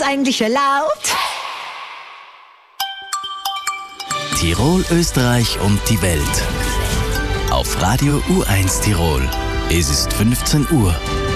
eigentlich erlaubt? Tirol, Österreich und die Welt. Auf Radio U1 Tirol. Es ist 15 Uhr.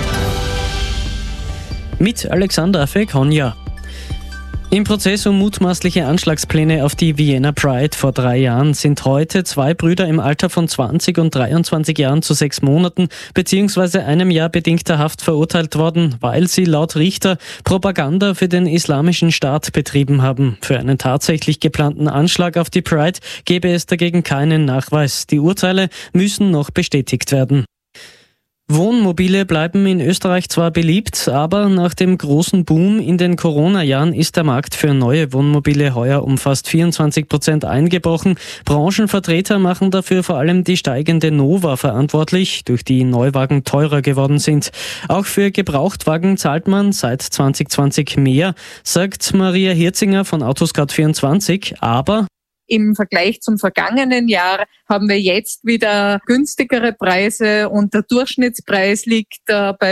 Mit Alexander Fekonja. Im Prozess um mutmaßliche Anschlagspläne auf die Vienna Pride vor 3 Jahren sind heute 2 Brüder im Alter von 20 und 23 Jahren zu 6 Monaten bzw. einem Jahr bedingter Haft verurteilt worden, weil sie laut Richter Propaganda für den Islamischen Staat betrieben haben. Für einen tatsächlich geplanten Anschlag auf die Pride gebe es dagegen keinen Nachweis. Die Urteile müssen noch bestätigt werden. Wohnmobile bleiben in Österreich zwar beliebt, aber nach dem großen Boom in den Corona-Jahren ist der Markt für neue Wohnmobile heuer um fast 24% eingebrochen. Branchenvertreter machen dafür vor allem die steigende Nova verantwortlich, durch die Neuwagen teurer geworden sind. Auch für Gebrauchtwagen zahlt man seit 2020 mehr, sagt Maria Hirzinger von Autoscout24, aber im Vergleich zum vergangenen Jahr haben wir jetzt wieder günstigere Preise und der Durchschnittspreis liegt bei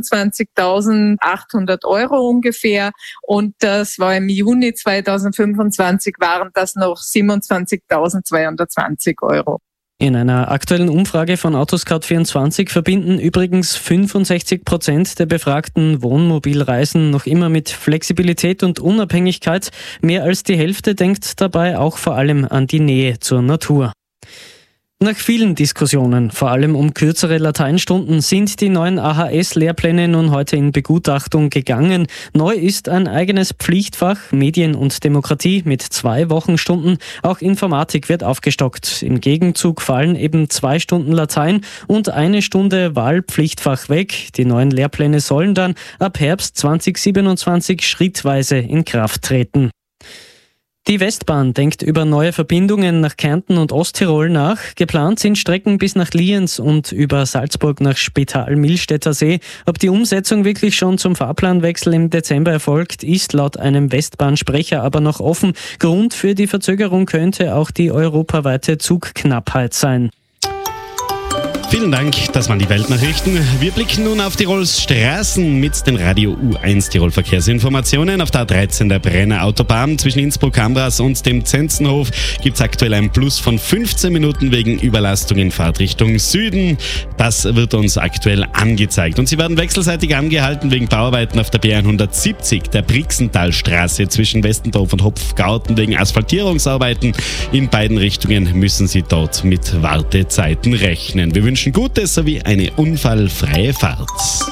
25.800 Euro ungefähr und das war im Juni 2025 waren das noch 27.220 Euro. In einer aktuellen Umfrage von Autoscout24 verbinden übrigens 65% der befragten Wohnmobilreisen noch immer mit Flexibilität und Unabhängigkeit. Mehr als die Hälfte denkt dabei auch vor allem an die Nähe zur Natur. Nach vielen Diskussionen, vor allem um kürzere Lateinstunden, sind die neuen AHS-Lehrpläne nun heute in Begutachtung gegangen. Neu ist ein eigenes Pflichtfach, Medien und Demokratie, mit 2 Wochenstunden. Auch Informatik wird aufgestockt. Im Gegenzug fallen eben 2 Stunden Latein und 1 Stunde Wahlpflichtfach weg. Die neuen Lehrpläne sollen dann ab Herbst 2027 schrittweise in Kraft treten. Die Westbahn denkt über neue Verbindungen nach Kärnten und Osttirol nach. Geplant sind Strecken bis nach Lienz und über Salzburg nach Spital-Millstätter See. Ob die Umsetzung wirklich schon zum Fahrplanwechsel im Dezember erfolgt, ist laut einem Westbahn-Sprecher aber noch offen. Grund für die Verzögerung könnte auch die europaweite Zugknappheit sein. Vielen Dank, das waren die Weltnachrichten. Wir blicken nun auf Tirols Straßen mit den Radio U1 Tirol Verkehrsinformationen. Auf der A13 der Brenner Autobahn zwischen Innsbruck-Ambras und dem Zenzenhof gibt es aktuell ein Plus von 15 Minuten wegen Überlastung in Fahrtrichtung Süden. Das wird uns aktuell angezeigt. Und sie werden wechselseitig angehalten wegen Bauarbeiten auf der B170, der Brixentalstraße zwischen Westendorf und Hopfgarten wegen Asphaltierungsarbeiten. In beiden Richtungen müssen sie dort mit Wartezeiten rechnen. Wir wünschen Gutes sowie eine unfallfreie Fahrt.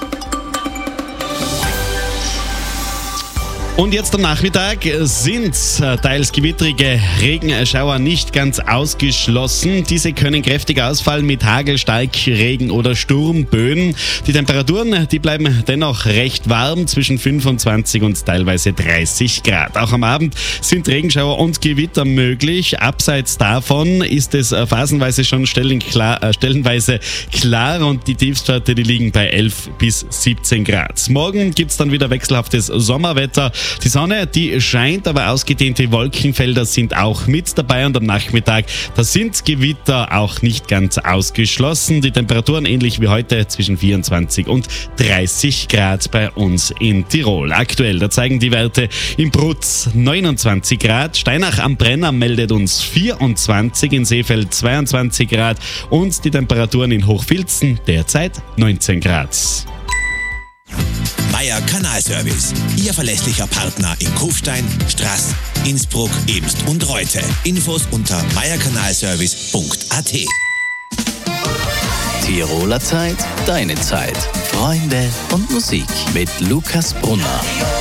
Und jetzt am Nachmittag sind teils gewittrige Regenschauer nicht ganz ausgeschlossen. Diese können kräftig ausfallen mit Hagel, Starkregen oder Sturmböen. Die Temperaturen, die bleiben dennoch recht warm, zwischen 25 und teilweise 30 Grad. Auch am Abend sind Regenschauer und Gewitter möglich. Abseits davon ist es phasenweise schon stellenweise klar und die Tiefstwerte, die liegen bei 11 bis 17 Grad. Morgen gibt's dann wieder wechselhaftes Sommerwetter. Die Sonne, die scheint, aber ausgedehnte Wolkenfelder sind auch mit dabei und am Nachmittag, da sind Gewitter auch nicht ganz ausgeschlossen. Die Temperaturen ähnlich wie heute zwischen 24 und 30 Grad bei uns in Tirol. Aktuell, da zeigen die Werte in Brutz 29 Grad, Steinach am Brenner meldet uns 24, in Seefeld 22 Grad und die Temperaturen in Hochfilzen derzeit 19 Grad. Meier Kanalservice, Ihr verlässlicher Partner in Kufstein, Straß, Innsbruck, Ebst und Reute. Infos unter meierkanalservice.at. Tiroler Zeit, deine Zeit. Freunde und Musik mit Lukas Brunner.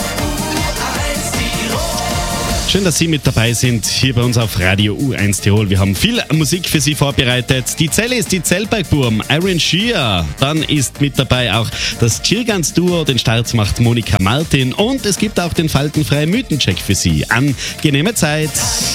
Schön, dass Sie mit dabei sind, hier bei uns auf Radio U1 Tirol. Wir haben viel Musik für Sie vorbereitet. Die Zellis, die Zellbergburm, Iron Shear. Dann ist mit dabei auch das Chirgans-Duo, den Start macht Monika Martin. Und es gibt auch den faltenfreien Mythencheck für Sie. Angenehme Zeit.